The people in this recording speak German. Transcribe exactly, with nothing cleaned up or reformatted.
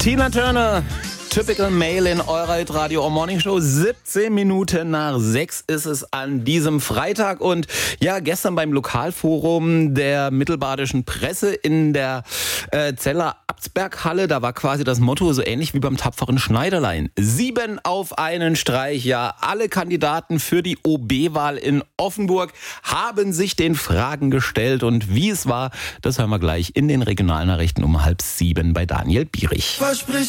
Tina Turner, Typical Male in eurer Radio Morning Show. siebzehn Minuten nach sechs ist es an diesem Freitag. Und ja, gestern beim Lokalforum der Mittelbadischen Presse in der äh, Zeller Abtsberghalle, da war quasi das Motto so ähnlich wie beim tapferen Schneiderlein. Sieben auf einen Streich. Ja, alle Kandidaten für die O B-Wahl in Offenburg haben sich den Fragen gestellt. Und wie es war, das hören wir gleich in den Regionalnachrichten um halb sieben bei Daniel Bierich.